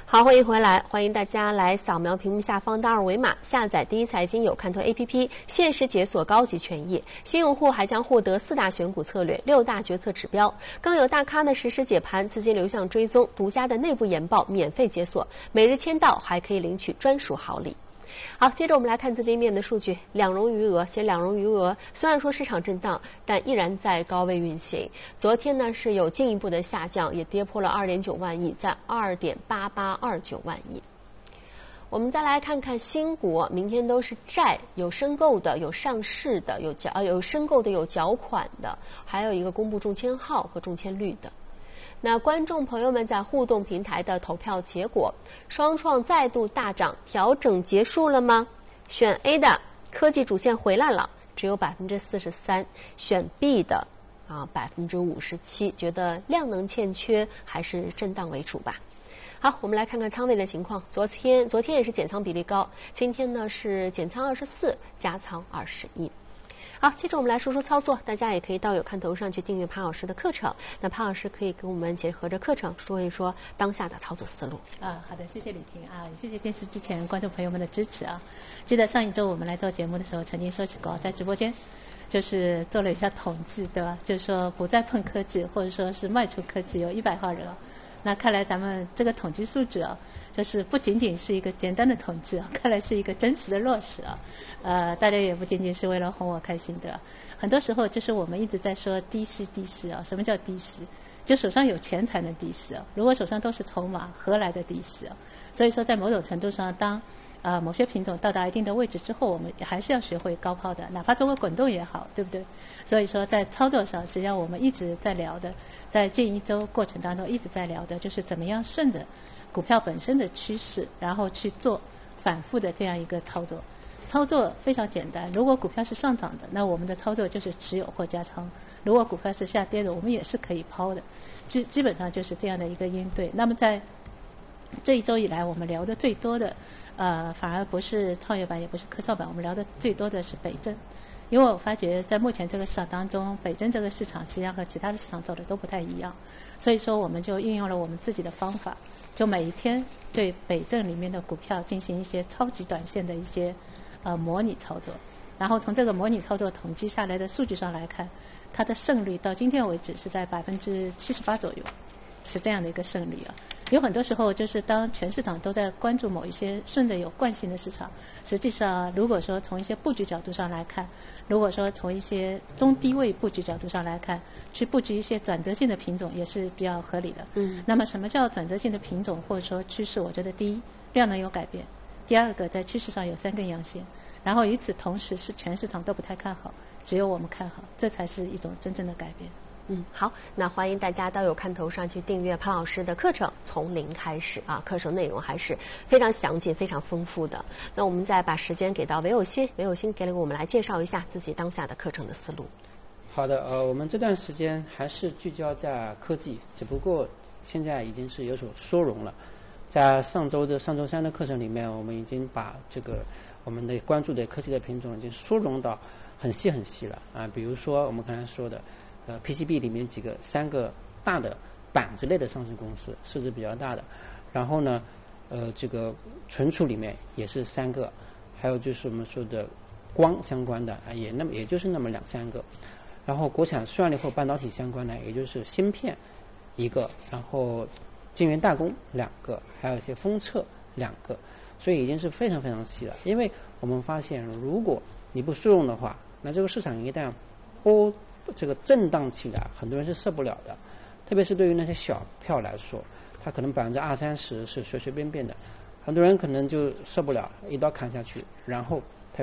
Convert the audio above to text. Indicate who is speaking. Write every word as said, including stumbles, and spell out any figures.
Speaker 1: 好，欢迎回来，欢迎大家来扫描屏幕下方的二维码，下载第一财经有看头 A P P， 限时解锁高级权益。新用户还将获得四大选股策略、六大决策指标，更有大咖的实时解盘、资金流向追踪、独家的内部研报免费解锁，每日签到还可以领取专属好礼。好，接着我们来看资金面的数据，两融余额，其实两融余额虽然说市场震荡，但依然在高位运行。昨天呢是有进一步的下降，也跌破了 二点九万亿，在 二点八八二九万亿。我们再来看看新股，明天都是债，有申购的，有上市的，有缴呃有申购的，有缴款的，还有一个公布中签号和中签率的。那观众朋友们在互动平台的投票结果，双创再度大涨，调整结束了吗？选 A 的科技主线回来了，只有 百分之四十三， 选 B 的啊 百分之五十七， 觉得量能欠缺，还是震荡为主吧。好，我们来看看仓位的情况。昨天昨天也是减仓比例高，今天呢是减仓二十四，加仓二十一。好，接着我们来说说操作，大家也可以到有看头上去订阅潘老师的课程。那潘老师可以跟我们结合着课程说一说当下的操作思路。
Speaker 2: 啊，好的，谢谢李婷啊，谢谢电视之前观众朋友们的支持啊。记得上一周我们来做节目的时候，曾经说起过，在直播间就是做了一下统计，对吧？就是说不再碰科技，或者说是卖出科技，有一百号人。那看来咱们这个统计数据啊，就是不仅仅是一个简单的统计啊，看来是一个真实的落实啊。呃，大家也不仅仅是为了哄我开心的，很多时候就是我们一直在说低息低息啊。什么叫低息？就手上有钱才能低息啊。如果手上都是筹码，何来的低息啊？所以说，在某种程度上，当啊、呃、某些品种到达一定的位置之后，我们还是要学会高抛的，哪怕做个滚动也好，对不对？所以说，在操作上，实际上我们一直在聊的，在近一周过程当中一直在聊的，就是怎么样顺着股票本身的趋势，然后去做反复的这样一个操作。操作非常简单，如果股票是上涨的，那我们的操作就是持有或加仓；如果股票是下跌的，我们也是可以抛的。基基本上就是这样的一个应对。那么在这一周以来，我们聊的最多的，呃，反而不是创业板，也不是科创板，我们聊的最多的是北证。因为我发觉在目前这个市场当中，北证这个市场实际上和其他的市场走的都不太一样，所以说我们就运用了我们自己的方法，就每一天对北证里面的股票进行一些超级短线的一些呃模拟操作，然后从这个模拟操作统计下来的数据上来看，它的胜率到今天为止是在百分之七十八左右，是这样的一个胜率啊。有很多时候就是当全市场都在关注某一些顺着有惯性的市场，实际上如果说从一些布局角度上来看，如果说从一些中低位布局角度上来看，去布局一些转折性的品种也是比较合理的。嗯。那么什么叫转折性的品种或者说趋势？我觉得第一，量能有改变；第二个，在趋势上有三根阳线；然后与此同时是全市场都不太看好，只有我们看好，这才是一种真正的改变。
Speaker 1: 嗯，好，那欢迎大家到有看头上去订阅潘老师的课程，从零开始啊，课程内容还是非常详尽、非常丰富的。那我们再把时间给到韦有新，韦有新给了我们来介绍一下自己当下的课程的思路。
Speaker 3: 好的，呃，我们这段时间还是聚焦在科技，只不过现在已经是有所缩容了。在上周的上周三的课程里面，我们已经把这个我们的关注的科技的品种已经缩容到很细很细了啊，比如说我们刚才说的。呃 ，P C B 里面几个三个大的板子类的上市公司，市值比较大的。然后呢，呃，这个存储里面也是三个，还有就是我们说的光相关的啊，也那么也就是那么两三个。然后国产算力和半导体相关的，也就是芯片一个，然后晶圆代工两个，还有一些封测两个。所以已经是非常非常细了。因为我们发现，如果你不适用的话，那这个市场一旦波这个震荡起来，很多人是受不了的，特别是对于那些小票来说，它可能百分之二三十是随随便便的，很多人可能就受不了，一刀砍下去，然后